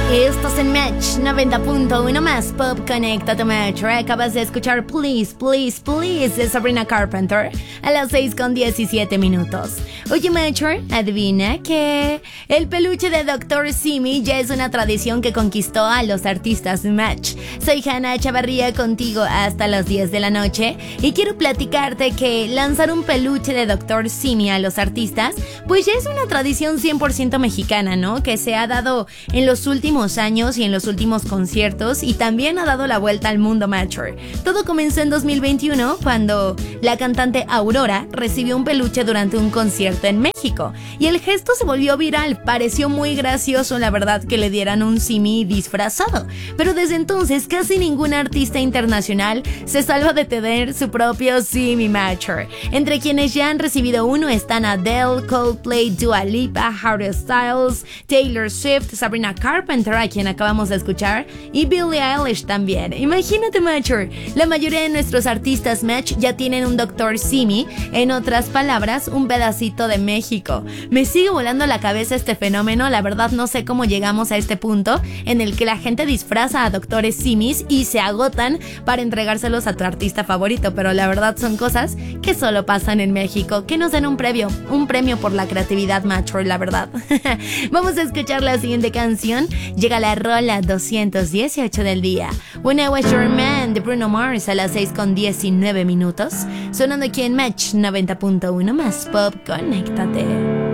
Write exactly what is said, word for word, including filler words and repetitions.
Estás en Match noventa punto uno más Pop, conéctate Metro. Acabas de escuchar Please, Please, Please de Sabrina Carpenter a las seis con diecisiete minutos. Oye Metro, adivina que el peluche de doctor Simi ya es una tradición que conquistó a los artistas Match. Soy Hanna Chavarría contigo hasta las diez de la noche y quiero platicarte que lanzar un peluche de doctor Simi a los artistas pues ya es una tradición cien por ciento mexicana, ¿no? Que se ha dado en los últimos años y en los últimos conciertos y también ha dado la vuelta al mundo Matcher. Todo comenzó en dos mil veintiuno cuando la cantante Aurora recibió un peluche durante un concierto en México y el gesto se volvió viral. Pareció muy gracioso, la verdad, que le dieran un Simi disfrazado, pero desde entonces casi ningún artista internacional se salva de tener su propio Simi Matcher. Entre quienes ya han recibido uno están Adele, Coldplay, Dua Lipa, Harry Styles, Taylor Swift, Sabrina Carpenter, a quien acabamos de escuchar, y Billie Eilish también. Imagínate Matcher, la mayoría de nuestros artistas Match ya tienen un doctor Simi, en otras palabras, un pedacito de México. Me sigue volando la cabeza este fenómeno, la verdad no sé cómo llegamos a este punto en el que la gente disfraza a doctores Simis y se agotan para entregárselos a tu artista favorito, pero la verdad son cosas que solo pasan en México, que nos den un premio, un premio por la creatividad Matcher, la verdad. Vamos a escuchar la siguiente canción. Llega la rola doscientos dieciocho del día. When I Was Your Man de Bruno Mars a las seis con diecinueve minutos. Sonando aquí en Match noventa punto uno más Pop, conéctate.